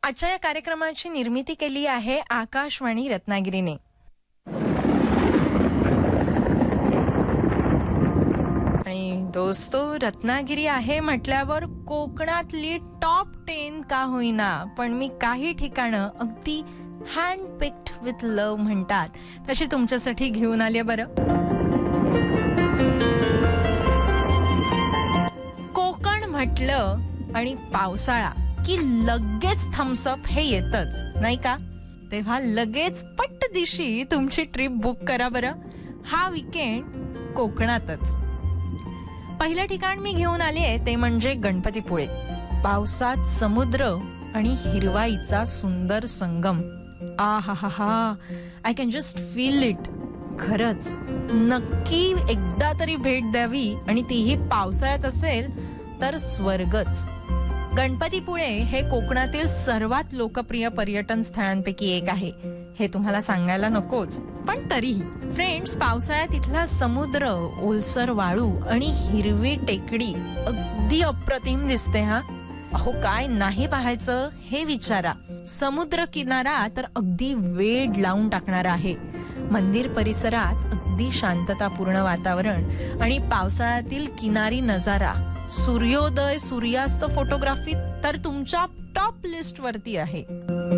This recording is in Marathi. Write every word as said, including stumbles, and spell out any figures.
आजच्या या कार्यक्रमाची निर्मिती केली आहे आकाशवाणी रत्नागिरीने. आणि दोस्तो, रत्नागिरी आहे म्हटल्यावर कोकणातली टॉप टेन का होईना, पण मी काही ठिकाणं अगदी हँड पिक्ड विथ लव्ह म्हणतात तशी तुमच्यासाठी घेऊन आली बरं. कोकण म्हटलं आणि पावसाळा की लगेच थम्सअप हे येतच नाही का. तेव्हा लगेच पट्ट दिशी तुमची ट्रिप बुक करा बरं. हा वीकेंड कोकणातच. पहिलं ठिकाण मी घेऊन आले ते म्हणजे गणपतीपुळे. पावसात समुद्र आणि हिरवाईचा सुंदर संगम. आ हा हा हा I can just feel it. खरंच नक्की एकदा तरी भेट द्यावी, आणि तीही पावसाळ्यात असेल तर स्वर्गच. गणपतीपुळे हे कोकणातील सर्वात लोकप्रिय पर्यटन स्थळांपैकी एक आहे, हे तुम्हाला सांगायला नकोच, पण तरीही. फ्रेंड्स, पावसाळ्यात इथला समुद्र, ओलसर वाळू आणि हिरवी टेकडी अगदी अप्रतिम दिसते. हा अहो, काय नाही पाहायचं हे विचारा. समुद्र किनारा तर अगदी वेड लावून टाकणारा आहे. मंदिर परिसरात अगदी शांततापूर्ण वातावरण आणि पावसाळ्यातील किनारी नजारा, सूर्योदय सूर्यास्त फोटोग्राफी तर तुमच्या टॉप लिस्ट वरती आहे.